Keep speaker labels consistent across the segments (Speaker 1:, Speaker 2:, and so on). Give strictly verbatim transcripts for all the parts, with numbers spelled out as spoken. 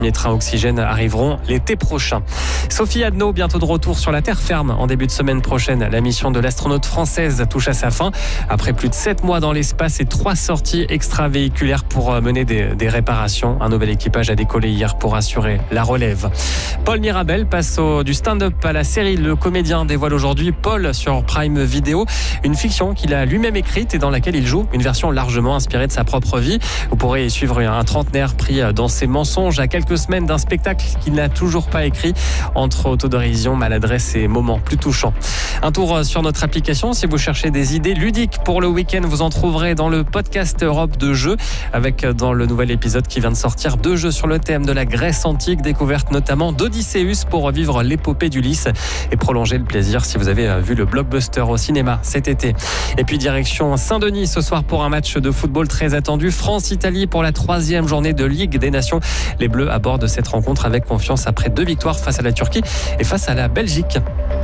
Speaker 1: Les trains oxygène arriveront l'été prochain. Sophie Adno, bientôt de retour sur la terre ferme en début de semaine prochaine. La mission de l'astronaute française touche à sa fin. Après plus de sept mois dans l'espace et trois sorties extravéhiculaires pour mener des, des réparations. Un nouvel équipage a décollé hier pour assurer la relève. Paul Mirabel passe au, du stand-up à la série. Le comédien dévoile aujourd'hui Paul sur Prime Video. Une fiction qu'il a lui-même écrite et dans laquelle il joue une version largement inspirée de sa propre vie. Vous pourrez y suivre un trentenaire pris dans ses mensonges à quelques semaines d'un spectacle qu'il n'a toujours pas écrit, entre autodérision, maladresse et moments plus touchants. Un tour sur notre application si vous cherchez des idées ludiques pour le week-end. Vous en trouverez dans le podcast Europe de jeux, avec dans le nouvel épisode qui vient de sortir deux jeux sur le thème de la Grèce antique, découverte notamment d'Odysseus pour revivre l'épopée d'Ulysse et prolonger le plaisir si vous avez vu le blockbuster au cinéma cet été. Et puis direction Saint-Denis ce soir pour un match de football très attendu. France-Italie pour la troisième journée de Ligue des Nations. Les Bleus abordent cette rencontre avec confiance après deux victoires face à la Turquie et face à la Belgique.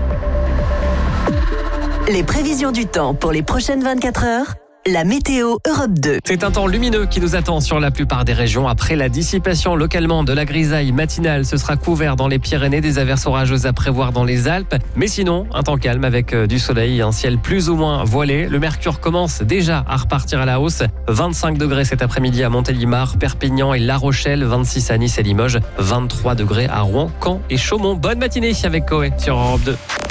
Speaker 2: Les prévisions du temps pour les prochaines vingt-quatre heures. La météo Europe deux.
Speaker 1: C'est un temps lumineux qui nous attend sur la plupart des régions. Après la dissipation localement de la grisaille matinale, ce sera couvert dans les Pyrénées, des averses orageuses à prévoir dans les Alpes. Mais sinon, un temps calme avec du soleil et un ciel plus ou moins voilé. Le mercure commence déjà à repartir à la hausse. vingt-cinq degrés cet après-midi à Montélimar, Perpignan et La Rochelle. vingt-six à Nice et Limoges. vingt-trois degrés à Rouen, Caen et Chaumont. Bonne matinée avec Coé sur Europe deux.